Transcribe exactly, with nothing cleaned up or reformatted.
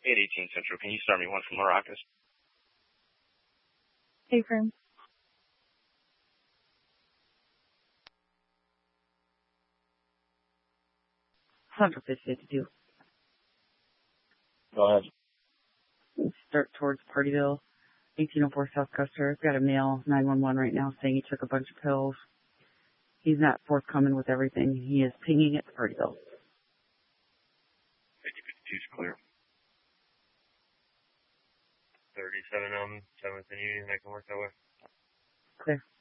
eight eighteen Central. Can you start me one from Maracas? Hey, friend. Hundred fifty-two. Go ahead. Start towards Partyville, eighteen oh four South Custer. I've got a male nine one one right now saying he took a bunch of pills. He's not forthcoming with everything. He is pinging at Partyville. fifty fifty-two is clear. thirty-seven, um, seventh and Union, I can work that way. Clear.